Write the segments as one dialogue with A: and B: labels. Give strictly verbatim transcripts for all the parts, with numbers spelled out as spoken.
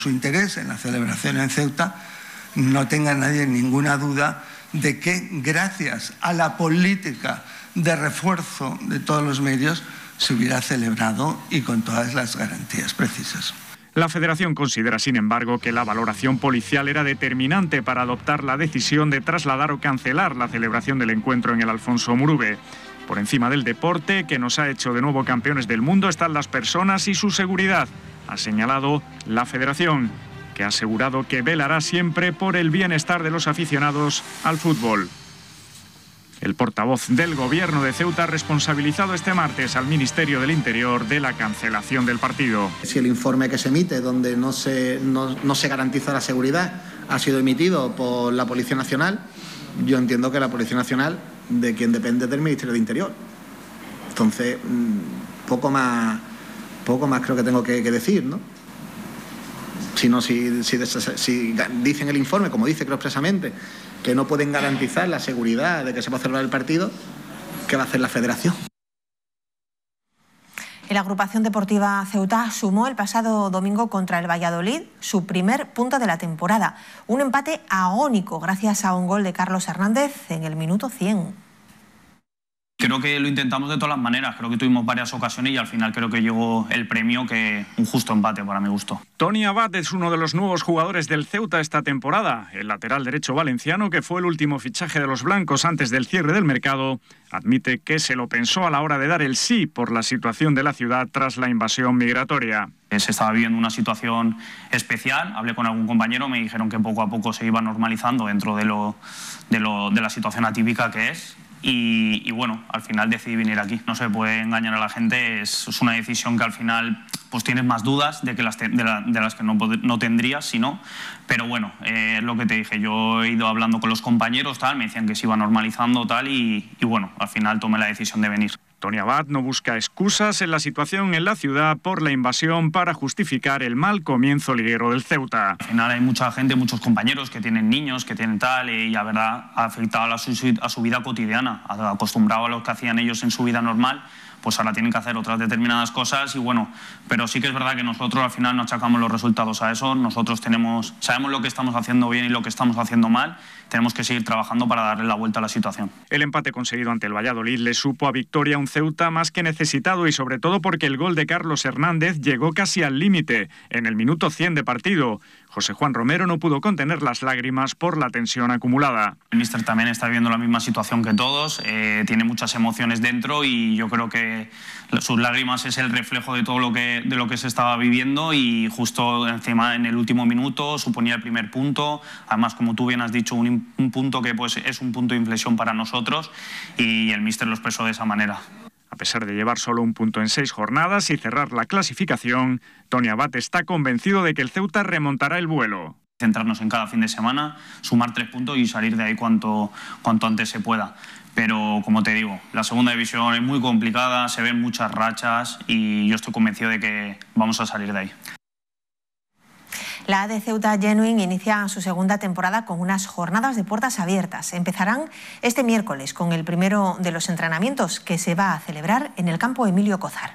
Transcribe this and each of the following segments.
A: su interés en la celebración en Ceuta, no tenga nadie ninguna duda de que gracias a la política de refuerzo de todos los medios se hubiera celebrado y con todas las garantías precisas.
B: La Federación considera, sin embargo, que la valoración policial era determinante para adoptar la decisión de trasladar o cancelar la celebración del encuentro en el Alfonso Murube. Por encima del deporte, que nos ha hecho de nuevo campeones del mundo, están las personas y su seguridad, ha señalado la Federación, que ha asegurado que velará siempre por el bienestar de los aficionados al fútbol. El portavoz del Gobierno de Ceuta ha responsabilizado este martes al Ministerio del Interior de la cancelación del partido.
C: Si el informe que se emite, donde no se, no, no se garantiza la seguridad, ha sido emitido por la Policía Nacional, yo entiendo que la Policía Nacional, de quien depende del Ministerio del Interior. Entonces, poco más, poco más creo que tengo que, que decir, ¿no? Si, no, si, si, si dicen el informe, como dice creo expresamente, que no pueden garantizar la seguridad de que se va a celebrar el partido, ¿qué va a hacer la Federación?
D: La agrupación deportiva Ceuta sumó el pasado domingo contra el Valladolid su primer punto de la temporada. Un empate agónico gracias a un gol de Carlos Hernández en el minuto cien.
E: Creo que lo intentamos de todas las maneras, creo que tuvimos varias ocasiones y al final creo que llegó el premio, que un justo empate para mi gusto.
B: Tony Abad es uno de los nuevos jugadores del Ceuta esta temporada. El lateral derecho valenciano, que fue el último fichaje de los blancos antes del cierre del mercado, admite que se lo pensó a la hora de dar el sí por la situación de la ciudad tras la invasión migratoria.
E: Se estaba viviendo una situación especial, hablé con algún compañero, me dijeron que poco a poco se iba normalizando dentro de, lo, de, lo, de la situación atípica que es. Y, y bueno, al final decidí venir aquí. No se puede engañar a la gente, es, es una decisión que al final pues tienes más dudas de, que las, te, de, la, de las que no, no tendrías, si no. Pero bueno, eh, es lo que te dije, yo he ido hablando con los compañeros, tal, me decían que se iba normalizando tal y, y bueno, al final tomé la decisión de venir.
B: Tony Abad no busca excusas en la situación en la ciudad por la invasión para justificar el mal comienzo liguero del Ceuta.
E: Al final hay mucha gente, muchos compañeros que tienen niños, que tienen tal, y la verdad ha afectado a su, a su vida cotidiana, acostumbrado a lo que hacían ellos en su vida normal, pues ahora tienen que hacer otras determinadas cosas y bueno, pero sí que es verdad que nosotros al final no achacamos los resultados a eso, nosotros tenemos, sabemos lo que estamos haciendo bien y lo que estamos haciendo mal, tenemos que seguir trabajando para darle la vuelta a la situación.
B: El empate conseguido ante el Valladolid le supo a victoria a un Ceuta más que necesitado y sobre todo porque el gol de Carlos Hernández llegó casi al límite, en el minuto cien de partido. José Juan Romero no pudo contener las lágrimas por la tensión acumulada.
E: El míster también está viviendo la misma situación que todos, eh, tiene muchas emociones dentro y yo creo que sus lágrimas es el reflejo de todo lo que, de lo que se estaba viviendo y justo encima en el último minuto suponía el primer punto, además como tú bien has dicho un, un punto que pues, es un punto de inflexión para nosotros y el míster lo expresó de esa manera.
B: A pesar de llevar solo un punto en seis jornadas y cerrar la clasificación, Tony Abad está convencido de que el Ceuta remontará el vuelo.
E: Centrarnos en cada fin de semana, sumar tres puntos y salir de ahí cuanto, cuanto antes se pueda. Pero, como te digo, la segunda división es muy complicada, se ven muchas rachas y yo estoy convencido de que vamos a salir de ahí.
D: La A D Ceuta Genuine inicia su segunda temporada con unas jornadas de puertas abiertas. Empezarán este miércoles con el primero de los entrenamientos que se va a celebrar en el campo Emilio Cózar.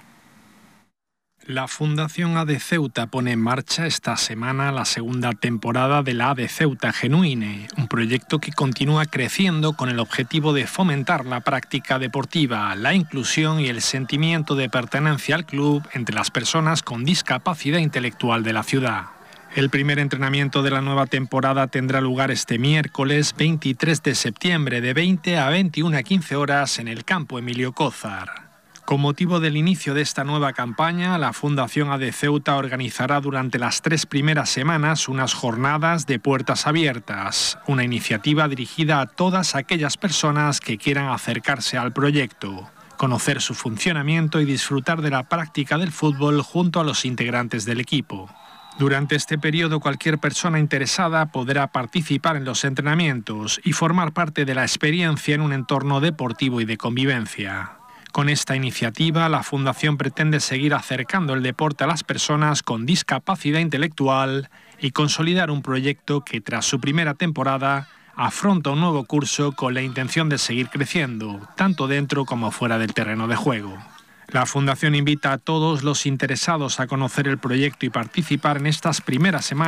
F: La Fundación A D Ceuta pone en marcha esta semana la segunda temporada de la A D Ceuta Genuine, un proyecto que continúa creciendo con el objetivo de fomentar la práctica deportiva, la inclusión y el sentimiento de pertenencia al club entre las personas con discapacidad intelectual de la ciudad. El primer entrenamiento de la nueva temporada tendrá lugar este miércoles veintitrés de septiembre de veinte a veintiuna quince horas en el campo Emilio Cózar. Con motivo del inicio de esta nueva campaña, la Fundación A D Ceuta organizará durante las tres primeras semanas unas jornadas de puertas abiertas, una iniciativa dirigida a todas aquellas personas que quieran acercarse al proyecto, conocer su funcionamiento y disfrutar de la práctica del fútbol junto a los integrantes del equipo. Durante este periodo, cualquier persona interesada podrá participar en los entrenamientos y formar parte de la experiencia en un entorno deportivo y de convivencia. Con esta iniciativa, la Fundación pretende seguir acercando el deporte a las personas con discapacidad intelectual y consolidar un proyecto que, tras su primera temporada, afronta un nuevo curso con la intención de seguir creciendo, tanto dentro como fuera del terreno de juego. La Fundación invita a todos los interesados a conocer el proyecto y participar en estas primeras semanas